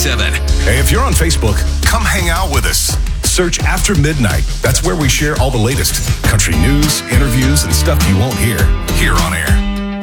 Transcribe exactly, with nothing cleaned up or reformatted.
seven. Hey, if you're on Facebook, come hang out with us. Search After Midnight. That's where we share all the latest country news, interviews, and stuff you won't hear here on air.